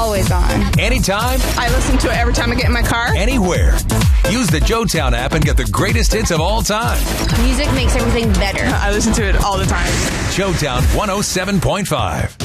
always on. Anytime, I listen to it every time I get in my car. anywhere. Use the JoeTown app and get the greatest hits of all time. Music makes everything better. I listen to it all the time. JoeTown 107.5.